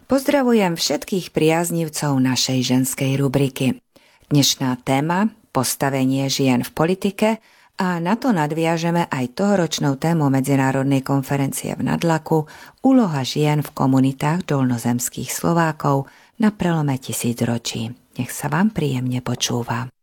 Pozdravujem všetkých priaznivcov našej ženskej rubriky. Dnešná téma – postavenie žien v politike a na to nadviažeme aj tohoročnou tému Medzinárodnej konferencie v Nadlaku Úloha žien v komunitách dolnozemských Slovákov na prelome tisícročí. Nech sa vám príjemne počúva.